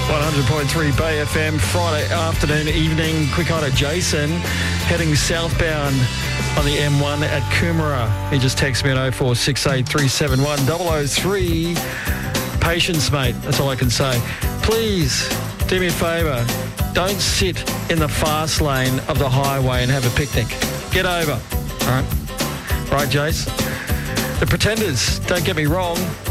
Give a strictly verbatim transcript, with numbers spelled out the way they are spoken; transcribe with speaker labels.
Speaker 1: one hundred point three Bay F M, Friday afternoon, evening. Quick on to Jason, heading southbound on the M one at Coomera. He just texted me at oh four six eight, three seven one, double oh three. Patience, mate. That's all I can say. Please, do me a favour. Don't sit in the fast lane of the highway and have a picnic. Get over. All right? Right, Jace? The Pretenders, don't get me wrong,